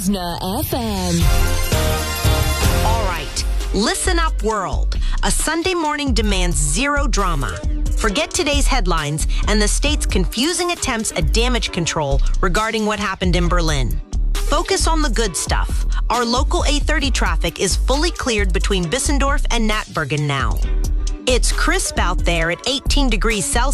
Listener FM. All right, listen up, world. A Sunday morning demands zero drama. Forget today's headlines and the state's confusing attempts at damage control regarding what happened in Berlin. Focus on the good stuff. Our local A30 traffic is fully cleared between Bissendorf and Natbergen now. It's crisp out there at 18 degrees Celsius.